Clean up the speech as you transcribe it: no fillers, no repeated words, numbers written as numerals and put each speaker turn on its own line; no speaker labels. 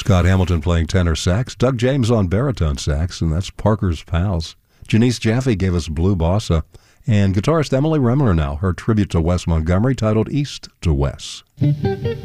Scott Hamilton playing tenor sax, Doug James on baritone sax, and that's Parker's Pals. Janice Jaffe gave us Blue Bossa. And guitarist Emily Remler now, her tribute to Wes Montgomery titled East to West.